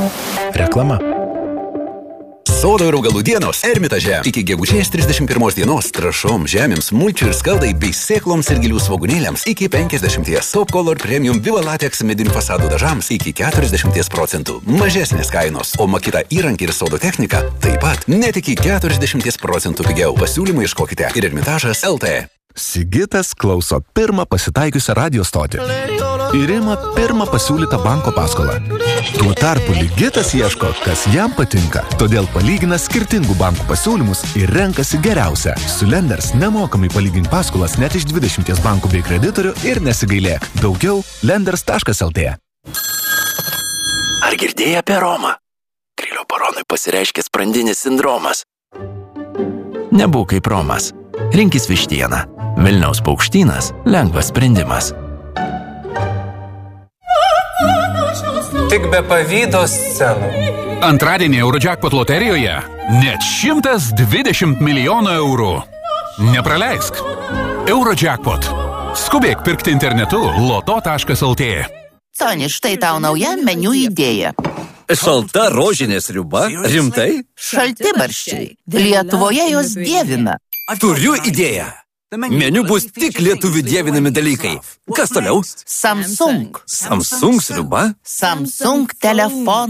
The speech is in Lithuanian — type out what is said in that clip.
Reklama. Sodo ir augalų dienos Ermitaže. Iki gegužės 31 dienos trąšom, žemėms, mulčių ir skaldai bei sėkloms ir gilių svogūnėliams iki 50%. Top Color Premium Viva Latex medinių fasadų dažams iki 40%. Mažesnės kainos, o Makita įrankį ir sodo techniką taip pat net iki 40% pigiau. Pasiūlymą ieškokite ir Ermitažas LT. Sigitas klauso pirmą pasitaikiusią radio stotį ir ima pirmą pasiūlytą banko paskolą. Tuo tarpu Ligitas ieško, kas jam patinka, todėl palygina skirtingų bankų pasiūlymus ir renkasi geriausią. Su Lenders nemokamai palygink paskolas net iš 20 bankų bei kreditorių ir nesigailėk. Daugiau lenders.lt. Ar girdėjai apie Romą? Grilio baronui pasireiškia sprandinis sindromas. Nebūk kaip Romas. Rinkis vištieną. Vilniaus paukštynas – lengvas sprendimas. Tik be pavydo scenų. Antradienį Eurojackpot loterijoje net 120 milijonų eurų. Nepraleisk. Eurojackpot. Skubėk pirkti internetu loto.lt. Toni, štai tau nauja meniu idėja. Šalta rožinė sriuba? Rimtai? Šaltibarščiai. Lietuvoje jos dievina. Turiu idėją. Meniu bus tik lietuvių dievinami dalykai. Kas toliau? Samsung. Samsung sriuba? Samsung telefonas.